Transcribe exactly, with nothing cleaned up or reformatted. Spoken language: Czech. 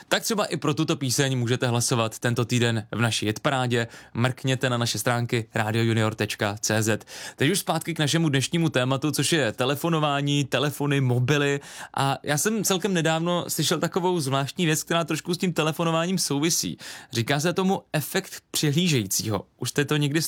Tak třeba i pro tuto píseň můžete hlasovat tento týden v naší hitparádě. Mrkněte na naše stránky radio junior tečka cé zet. Teď už zpátky k našemu dnešnímu tématu, což je telefonování, telefony, mobily. A já jsem celkem nedávno slyšel takovou zvláštní věc, která trošku s tím telefonováním souvisí. Říká se tomu efekt přihlížejícího. Už jste to někdy